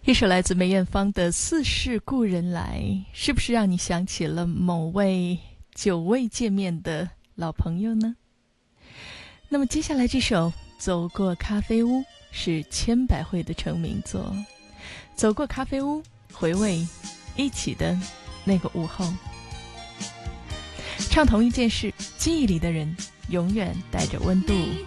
一首来自梅艳芳的《似是故人来》，是不是让你想起了某位久未见面的老朋友呢？那么接下来这首《走过咖啡屋》是千百惠的成名作。走过咖啡屋，回味一起的那个午后，唱同一件事，记忆里的人永远带着温度